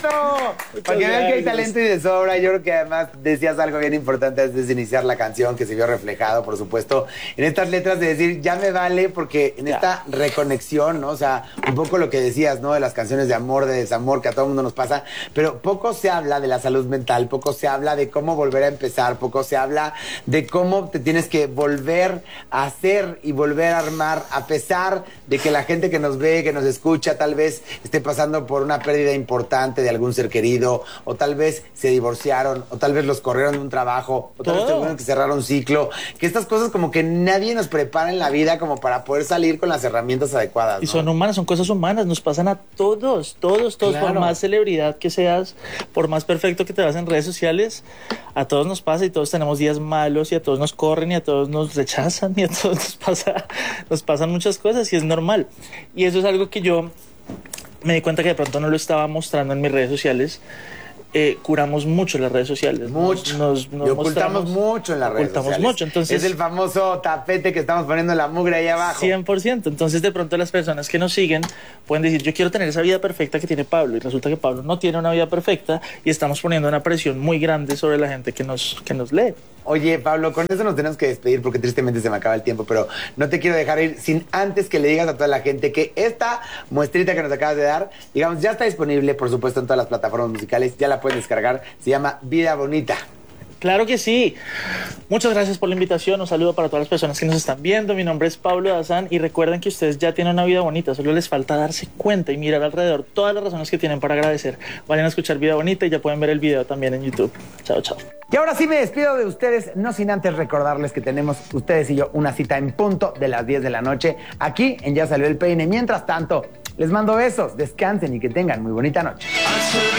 Para que vean que hay talento y de sobra. Yo creo que además decías algo bien importante antes de iniciar la canción, que se vio reflejado, por supuesto, en estas letras de decir, ya me vale, porque en esta reconexión, ¿no? O sea, un poco lo que decías, ¿no? De las canciones de amor, de desamor, que a todo el mundo nos pasa, pero poco se habla de la salud mental, poco se habla de cómo volver a empezar, poco se habla de cómo te tienes que volver a hacer y volver a armar, a pesar de que la gente que nos ve, que nos escucha, tal vez esté pasando por una pérdida importante de algún ser querido, o tal vez se divorciaron, o tal vez los corrieron de un trabajo, o tal vez tuvieron que cerrar un ciclo, que estas cosas como que nadie nos prepara en la vida como para poder salir con las herramientas adecuadas, ¿no? Y son humanas, son cosas humanas, nos pasan a todos, claro. Por más celebridad que seas, por más perfecto que te veas en redes sociales, a todos nos pasa y todos tenemos días malos y a todos nos corren y a todos nos rechazan y a todos nos pasan muchas cosas y es normal. Y eso es algo que yo me di cuenta que de pronto no lo estaba mostrando en mis redes sociales. Curamos mucho en las redes sociales. Mucho. Y ocultamos mucho en las redes sociales. Ocultamos mucho, entonces... Es el famoso tapete que estamos poniendo la mugre ahí abajo. 100%. Entonces, de pronto, las personas que nos siguen pueden decir, yo quiero tener esa vida perfecta que tiene Pablo. Y resulta que Pablo no tiene una vida perfecta y estamos poniendo una presión muy grande sobre la gente que nos lee. Oye, Pablo, con eso nos tenemos que despedir porque tristemente se me acaba el tiempo, pero no te quiero dejar ir sin antes que le digas a toda la gente que esta muestrita que nos acabas de dar, digamos, ya está disponible, por supuesto, en todas las plataformas musicales, ya la pueden descargar, se llama Vida Bonita. Claro que sí. Muchas gracias por la invitación. Un saludo para todas las personas que nos están viendo. Mi nombre es Pablo Dazán y recuerden que ustedes ya tienen una vida bonita. Solo les falta darse cuenta y mirar alrededor todas las razones que tienen para agradecer. Vayan a escuchar Vida Bonita y ya pueden ver el video también en YouTube. Chao, chao. Y ahora sí me despido de ustedes, no sin antes recordarles que tenemos ustedes y yo una cita en punto de las 10 de la noche aquí en Ya Salió el Peine. Mientras tanto, les mando besos, descansen y que tengan muy bonita noche.